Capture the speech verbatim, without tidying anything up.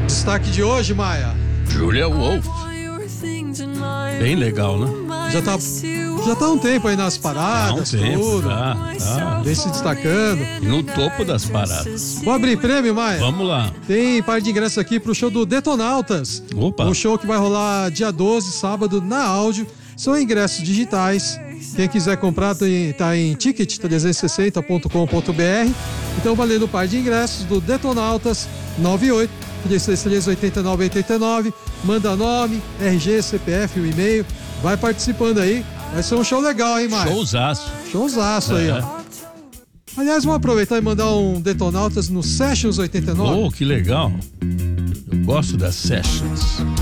Destaque de hoje, Maia. Julia Wolf. Bem legal, né? Já tá, já tá há um tempo aí nas paradas, Há um tempo, tudo. tá, tá. Vem se destacando. No topo das paradas. Vou abrir prêmio, Maia. Vamos lá. Tem par de ingressos aqui pro show do Detonautas. Opa. Um show que vai rolar dia doze, sábado, na Áudio. São ingressos digitais. Quem quiser comprar tem, tá em ticket trezentos e sessenta ponto com ponto b r. Então, valendo o par de ingressos do Detonautas, nove oito, três três três, oito nove oito nove. Manda nome, R G, C P F, o e-mail. Vai participando aí. Vai ser um show legal, hein, Maia? Showzaço. Showzaço aí, É. ó. Aliás, vamos aproveitar e mandar um Detonautas no Sessions oitenta e nove. Oh, que legal. Eu gosto das sessions.